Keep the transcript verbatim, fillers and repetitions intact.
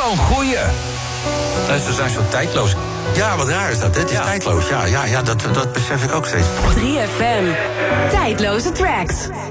zo'n goeie. Ze zijn zo tijdloos. Ja, wat raar is dat, hè? Het is ja. tijdloos. Ja, ja, ja dat, dat besef ik ook steeds. drie F M. Tijdloze tracks.